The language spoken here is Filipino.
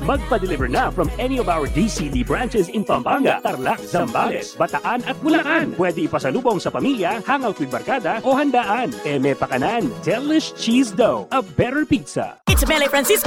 Magpa-deliver na from any of our DCD branches in Pampanga, Tarlac, Zambales, Bataan at Bulacan. Pwede ipasalubong sa pamilya, hangout with barkada o handaan. Eme Pakanan, Delish Cheese Dough, a better pizza. It's Mele Francisco